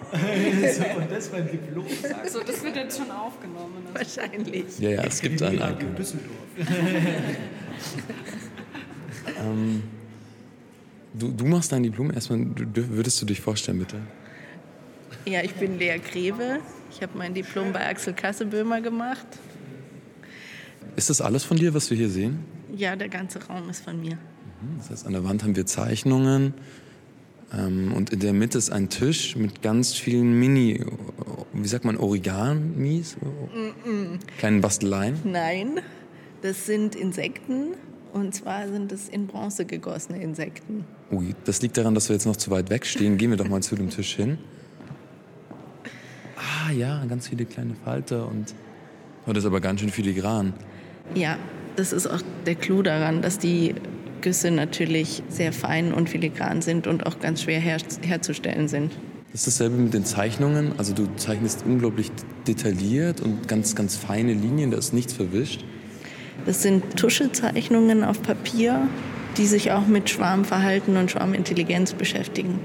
Und das beim Diplom. Also das wird jetzt schon aufgenommen. Wahrscheinlich. Ja, es gibt einen Anke. In Düsseldorf. Du machst dein Diplom erstmal. Würdest du dich vorstellen, bitte? Ja, ich bin Lea Greve. Ich habe mein Diplom bei Axel Kasseböhmer gemacht. Ist das alles von dir, was wir hier sehen? Ja, der ganze Raum ist von mir. Das heißt, an der Wand haben wir Zeichnungen und in der Mitte ist ein Tisch mit ganz vielen Origamis? Kleinen Basteleien? Nein, das sind Insekten und zwar sind es in Bronze gegossene Insekten. Ui, das liegt daran, dass wir jetzt noch zu weit weg stehen. Gehen wir doch mal zu dem Tisch hin. Ah ja, ganz viele kleine Falter und das ist aber ganz schön filigran. Ja, das ist auch der Clou daran, dass die Güsse natürlich sehr fein und filigran sind und auch ganz schwer herzustellen sind. Das ist dasselbe mit den Zeichnungen. Also du zeichnest unglaublich detailliert und ganz, ganz feine Linien, da ist nichts verwischt. Das sind Tuschezeichnungen auf Papier, die sich auch mit Schwarmverhalten und Schwarmintelligenz beschäftigen.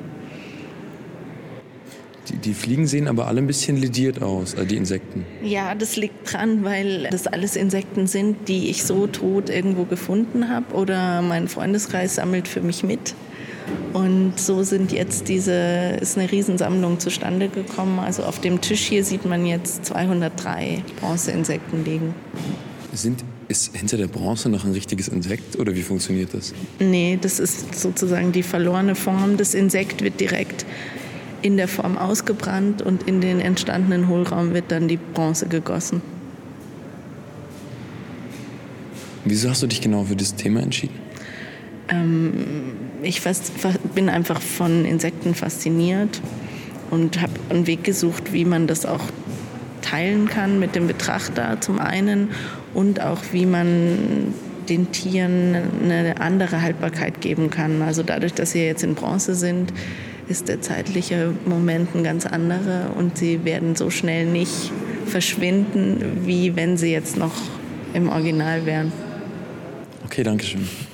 Die Fliegen sehen aber alle ein bisschen lediert aus, die Insekten. Ja, das liegt dran, weil das alles Insekten sind, die ich so tot irgendwo gefunden habe oder mein Freundeskreis sammelt für mich mit. Und so ist eine Riesensammlung zustande gekommen. Also auf dem Tisch hier sieht man jetzt 203 Bronzeinsekten liegen. Ist hinter der Bronze noch ein richtiges Insekt oder wie funktioniert das? Nee, das ist sozusagen die verlorene Form. Das Insekt wird direkt in der Form ausgebrannt und in den entstandenen Hohlraum wird dann die Bronze gegossen. Wieso hast du dich genau für dieses Thema entschieden? Ich bin einfach von Insekten fasziniert und habe einen Weg gesucht, wie man das auch teilen kann mit dem Betrachter zum einen und auch wie man den Tieren eine andere Haltbarkeit geben kann. Also dadurch, dass sie jetzt in Bronze sind, ist der zeitliche Moment ein ganz anderer und sie werden so schnell nicht verschwinden, wie wenn sie jetzt noch im Original wären. Okay, danke schön.